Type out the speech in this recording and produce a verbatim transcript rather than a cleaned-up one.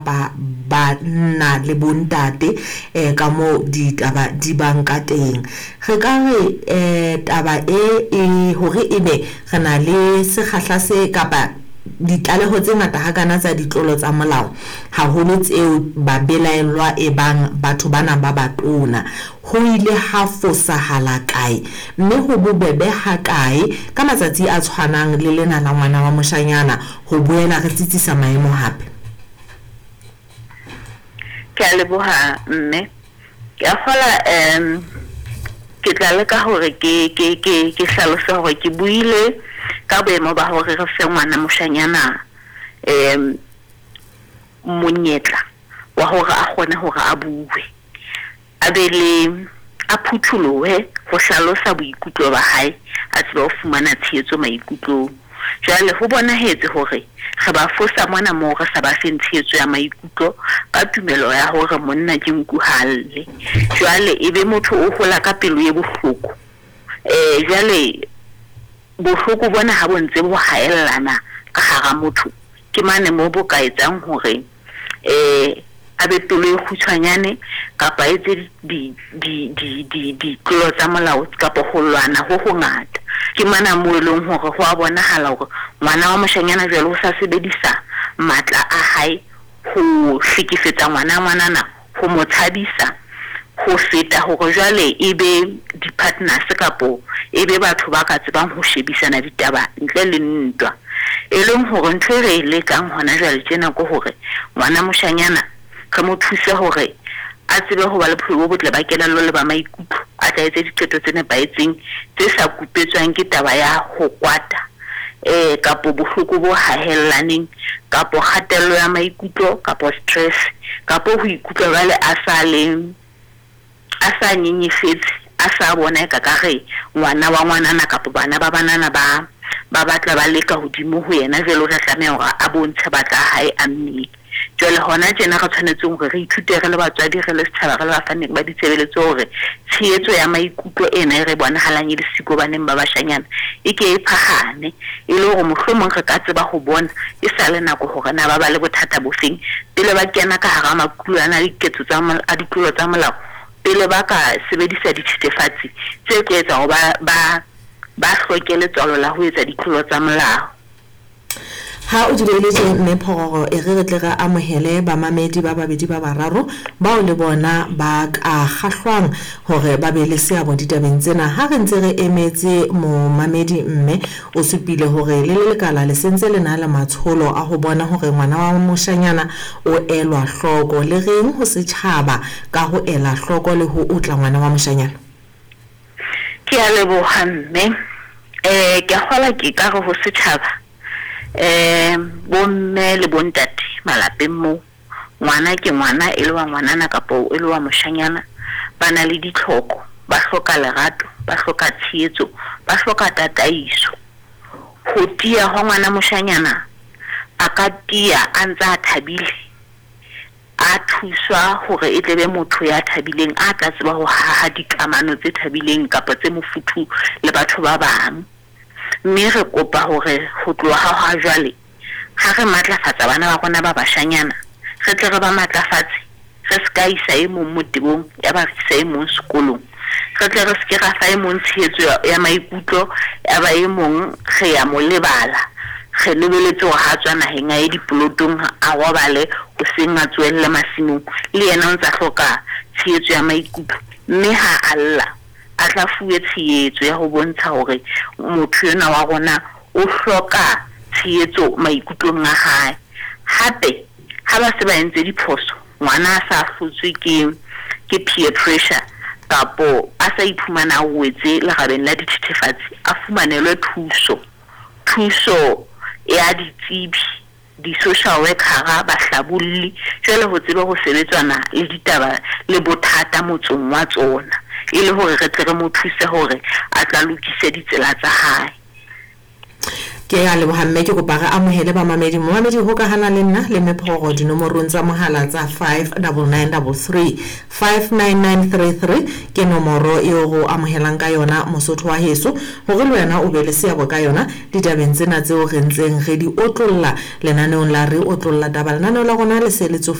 ba ba nna le bontate eh ka mo di taba di banka teng re ka re eh taba e e hore ebe re na le sekgahla se kapa ditlaleho tse ngata ha kana tsa ditlolo tsa molao haholo tseo ba belaelwa e bang batho bana ba batona ho ile ha fosahala kae mme ho bobebe ha kae ka matsatsi a tshwanang le lena la ngwana wa moshanyana ho boela re tsitsisa maemo hape. Ke a leboha mme ke a fola em ke tla leka hore ke ke ke ke hlalosa hore ke buile ka boemo ba hore re fe ngwana moshanyana em monyetla wa hore a kgone hore a bue a be le a phuthulohe ho hlalosa boikutlo ba hae a tseba ho fumana tshehetso maikutlong. Jwale ho bonahetse hore re ba fosa mona mo re sa ba tshehetso ya maikutlo ka tumelo ya hore monna ke nku halle. Jwale ebe motho o hola ka pelo e bohloko eh jwale bohloko bona ha bontse bo haellana ka hara motho ke mane mo bo ka etsang hore eh abe pelo e khutshwanyane kapa etse di di di di di tlolo tsa molao kapa ho lwana ho ho ngata ke mana mo eleng hore ho a bonahala hore ngwana wa moshanyana jwale o sa sebedisa matla a hae ho hlekefetsa ngwana ngwanana ho mo thabisa ho feta hore jwale ebe di-partners kapo ebe batho ba ka tsebang ho shebisana ditaba ntle le ntwa e leng hore ntho re le kang hona jwale tjena go hore ngwana moshanyana ka mo thuse hore a tsebe ho ba le pholo bo botle ba kelello le ba maikutlo a tla etse diqeto tse nepahetseng tse sa kupetswang ke taba ya ho kwata eh kapo bohloko bo hahellaneng kapo kgatello ya maikutlo kapo stress kapo ho ikutlwa jwale a sa le a sa nyenyefetse a sa bona ka kare ngwana wa ngwanana kapo bana ba banana ba ba batla ba leka hodimo ho yena jelo ra tlameha hore a bontshe batla hae a mmele. Jwale hona tjena re tshwanetse hore re ithute re le batswadi re le setjhaba re le bafani ba ditshebeletso hore tshehetso ya maikutlo ena e re bonahalang le siko baneng ba bashanyana e ke e phahane e le hore mohlomong re ka tseba ho bona e sa le nako hore na ba ba le bothata bofeng pele ba kena ka hara makulu ana le ketso tsa a ditlolo tsa molao pele ba ka sebedisa dithethefatsi tse tse etsa hore ba ba ba hlokele tswalo la ho etsa ditlolo tsa molao. Ha o dileletse mme Phogoro e re re tle ga amohele ba mamedi ba babedi ba bararo ba o le bona ba ka kgahlwang hore ba be le seabo ditabeng tsena ha re ntse re emetse mo mamedi mme o supile hore le le lekala le sentse le na le matsholo a ho bona hore ngwana wa moshanyana o elwa hloko le reng ho setjhaba ka ho ela hloko le ho utla ngwana wa moshanyana. Ke a leboha mme eh ke kgola ke ka go setjhaba eh bomme le bontate malapeng mo ngwana ke ngwana e le wa ngwanana kapo e le wa moshanyana bana le ditlhoko ba hloka lerato ba hloka tshehetso ba hloka tataiso ho tia ho ngwana moshanyana a ka tia a ntsa thabile a thuswa hore e tlebe motho ya thabileng a tla tseba ho haha dikamano tse thabileng kapa tse mofuthu le batho ba bang. Mme re kopa hore ho tloha ha jwale ha re matlafatsa bana ba rona ba bashanyana re tle re ba matlafatse re ska isa e mong motibong ya ba isa e mong sekolong re tle re ske ra fa e mong tshehetso ya maikutlo ya ba e mong re ya mo lebala re lebeletse ho ha tswa naheng ya dipolotong a robale o senga tswelle masimong le yena o ntsa hloka tshehetso ya maikutlo mme ha alla a tla fuwe tshehetso ya ho bontsha hore motho yona wa rona o hloka tshehetso maikutlong a hae. Hape ha ba se ba entse diphoso ngwana a sa hlotswe ke ke peer pressure kapo a sa iphumana o etse le gabeng la dithethefatsi a fumanelwe thuso thuso ya ditsebi di social worker ba hlabulli jwale ho tseba ho sebetsana le ditaba le bothata motsong wa tsona e le hore re tle re mo thuse hore a tla lokise ditsela tsa hae. ke a leboha mme ke kopa re amohele ba mamedi mamedi ho ka hana le nna le mephoro dinomorong tsa mohala tsa five nine nine three five nine nine three three ke nomoro eo go amohelang ka yona mosotho wa heso hore le wena o be le seabo ka yona ditabeng tsena tseo re ntseng re di otlolla lenaneong la re otlolla taba lenaneo la rona le se le